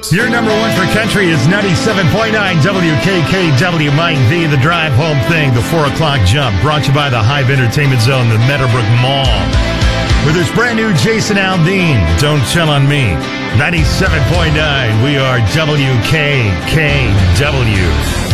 Your number one for country is 97.9 WKKW. Mike V, the drive home thing, the 4 o'clock jump, brought to you by the Hive Entertainment Zone, the Meadowbrook Mall. With this brand new Jason Aldean, Don't Tell on Me. 97.9, we are WKKW.